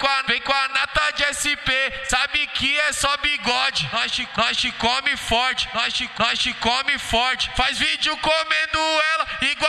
com a nata de SP, sabe que é só bigode. Nós te come forte, nós te come forte. Faz vídeo comendo ela igual